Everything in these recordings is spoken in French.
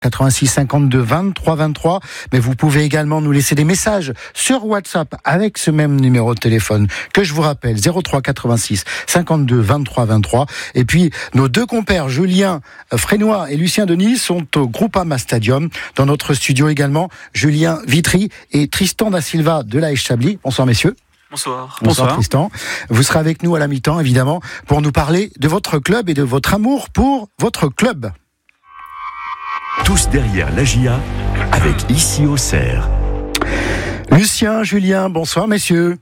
86 52 23 23, mais vous pouvez également nous laisser des messages sur WhatsApp avec ce même numéro de téléphone que je vous rappelle, 03 86 52 23 23. Et puis nos deux compères Julien Frénois et Lucien Denis sont au Groupama Stadium. Dans notre studio également, Julien Vitry et Tristan da Silva de l'AS Chablis. Bonsoir messieurs. Bonsoir Tristan. Vous serez avec nous à la mi-temps évidemment pour nous parler de votre club et de votre amour pour votre club. Tous derrière l'AJA avec ici Auxerre. Lucien, Julien, bonsoir messieurs.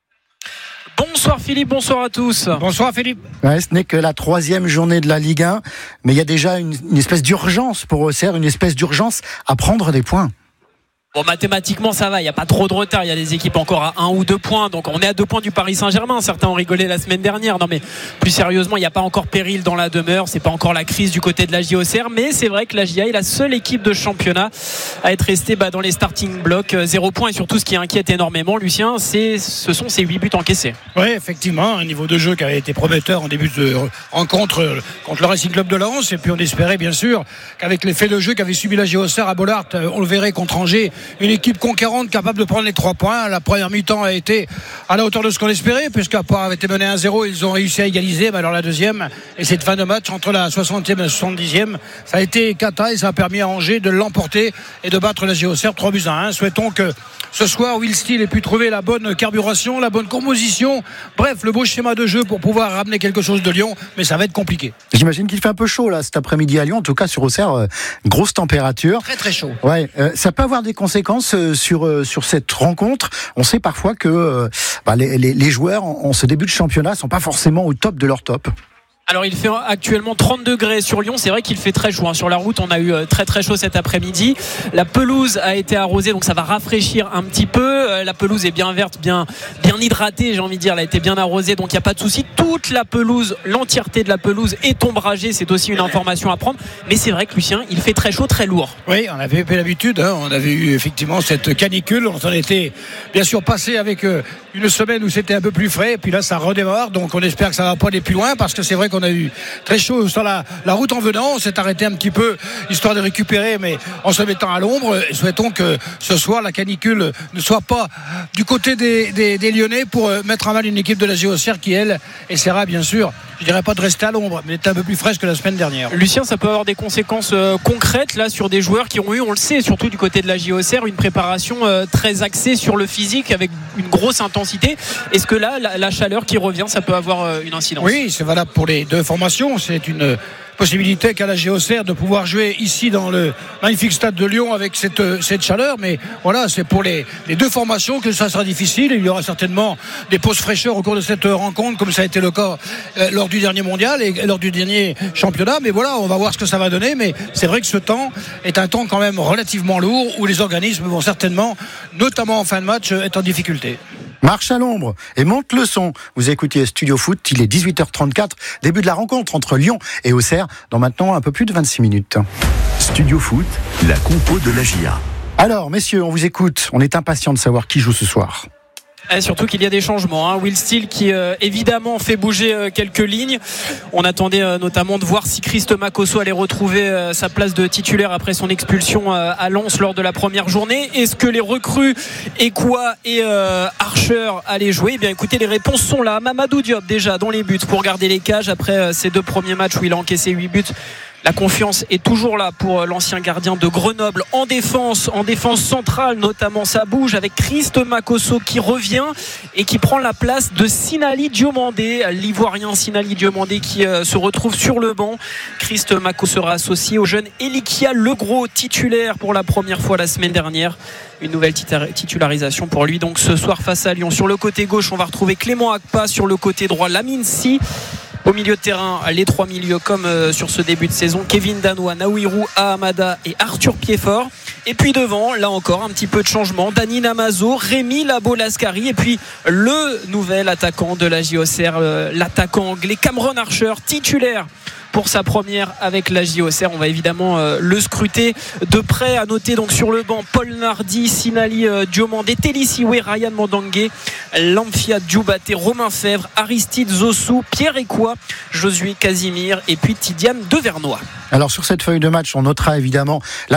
Bonsoir Philippe, bonsoir à tous. Bonsoir Philippe. Ouais, ce n'est que la 3e journée de la Ligue 1, mais il y a déjà une espèce d'urgence pour Auxerre, une espèce d'urgence à prendre des points. Bon, mathématiquement ça va, il n'y a pas trop de retard, il y a des équipes encore à 1 ou 2 points, donc on est à 2 points du Paris Saint-Germain. Certains ont rigolé la semaine dernière, non mais plus sérieusement il n'y a pas encore péril dans la demeure, c'est pas encore la crise du côté de l'AJA Auxerre, mais c'est vrai que l'AJA est la seule équipe de championnat à être restée dans les starting blocks, 0 points, et surtout ce qui inquiète énormément Lucien, ce sont ces 8 buts encaissés. Oui effectivement, un niveau de jeu qui avait été prometteur en début de rencontre contre le Racing Club de Lens, et puis on espérait bien sûr qu'avec l'effet de jeu qu'avait subi l'AJA Auxerre à Bollaert, on le verrait contre Angers, une équipe conquérante capable de prendre les 3 points. La première mi-temps a été à la hauteur de ce qu'on espérait, puisqu'à part avait été mené 1-0, ils ont réussi à égaliser. Mais alors la deuxième, et cette fin de match entre la 60e et la 70e, ça a été cata, et ça a permis à Angers de l'emporter et de battre l'AJA Auxerre 3-1. Souhaitons que ce soir Will Steele ait pu trouver la bonne carburation, la bonne composition, bref le beau schéma de jeu pour pouvoir ramener quelque chose de Lyon, mais ça va être compliqué. J'imagine qu'il fait un peu chaud là cet après-midi à Lyon, en tout cas sur Auxerre, grosse température. Très très chaud. Ouais, ça peut avoir des conséquences sur cette rencontre. On sait parfois que les joueurs en ce début de championnat sont pas forcément au top de leur top. Alors il fait actuellement 30 degrés sur Lyon, c'est vrai qu'il fait très chaud, Sur la route on a eu très très chaud cet après-midi. La pelouse a été arrosée, donc ça va rafraîchir un petit peu. La pelouse est bien verte, bien hydratée, j'ai envie de dire. Elle a été bien arrosée, donc il n'y a pas de souci. Toute la pelouse, l'entièreté de la pelouse est ombragée, c'est aussi une information à prendre. Mais c'est vrai que Lucien, il fait très chaud, très lourd. Oui, on avait eu l'habitude, on avait eu effectivement cette canicule. On s'en était bien sûr passé avec une semaine où c'était un peu plus frais, et puis là ça redémarre, donc on espère que ça va pas aller plus loin, parce que c'est vrai qu'on a eu très chaud sur la route en venant. On s'est arrêté un petit peu histoire de récupérer, mais en se mettant à l'ombre, et souhaitons que ce soir la canicule ne soit pas du côté des Lyonnais pour mettre à mal une équipe de l'AJA Auxerre qui elle essaiera bien sûr, je dirais pas de rester à l'ombre, mais d'être un peu plus fraîche que la semaine dernière. Lucien, ça peut avoir des conséquences concrètes là sur des joueurs qui ont eu, on le sait, surtout du côté de l'AJA Auxerre, une préparation très axée sur le physique avec une grosse intensité. Est-ce que là la chaleur qui revient, ça peut avoir une incidence? Oui, c'est valable pour les deux formations. C'est une possibilité qu'a l'AJA Auxerre de pouvoir jouer ici dans le magnifique stade de Lyon avec cette chaleur, mais voilà, c'est pour les deux formations que ça sera difficile. Il y aura certainement des pauses fraîcheurs au cours de cette rencontre, comme ça a été le cas lors du dernier mondial et lors du dernier championnat, mais voilà, on va voir ce que ça va donner. Mais c'est vrai que ce temps est un temps quand même relativement lourd, où les organismes vont certainement, notamment en fin de match, être en difficulté. Marche à l'ombre et monte le son. Vous écoutez Studio Foot, il est 18h34, début de la rencontre entre Lyon et Auxerre, dans maintenant un peu plus de 26 minutes. Studio Foot, la compo de l'AJA. Alors messieurs, on vous écoute, on est impatient de savoir qui joue ce soir. Et surtout qu'il y a des changements. Will Steele qui évidemment fait bouger quelques lignes. On attendait notamment de voir si Christ Makosso allait retrouver sa place de titulaire après son expulsion à Lens lors de la première journée. Est-ce que les recrues Ekwa et Archer allaient jouer? Eh bien écoutez, les réponses sont là. Mamadou Diop déjà dans les buts pour garder les cages après ces 2 premiers matchs où il a encaissé 8 buts. La confiance est toujours là pour l'ancien gardien de Grenoble en défense centrale, notamment ça bouge avec Christ Makosso qui revient et qui prend la place de Sinali Diomandé, l'ivoirien Sinali Diomandé qui se retrouve sur le banc. Christ Makosso sera associé au jeune Elikia Legros, titulaire pour la première fois la semaine dernière. Une nouvelle titularisation pour lui donc ce soir face à Lyon. Sur le côté gauche, on va retrouver Clément Akpa, sur le côté droit Lamine Si. Au milieu de terrain, les 3 milieux comme sur ce début de saison, Kevin Danois, Naouirou Ahamada et Arthur Piedfort. Et puis devant, là encore, un petit peu de changement. Dani Namazo, Rémi Labo-Lascari et puis le nouvel attaquant de l'AJA Auxerre, l'attaquant anglais Cameron Archer, titulaire pour sa première avec l'AJA Auxerre. On va évidemment le scruter de près. À noter donc sur le banc Paul Nardi, Sinali Diomandé, Télisiwe, Ryan Mandangué, Lamphia Djoubaté, Romain Fèvre, Aristide Zossou, Pierre Ekwa, Josué Casimir et puis Tidiane Devernois. Alors sur cette feuille de match, on notera évidemment la